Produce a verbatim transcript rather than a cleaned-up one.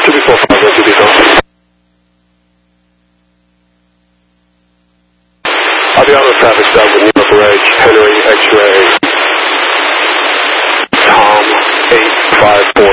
two B four five, two B four. Aviano traffic stop with New York Ridge, Henry X-ray, Tom eight five four.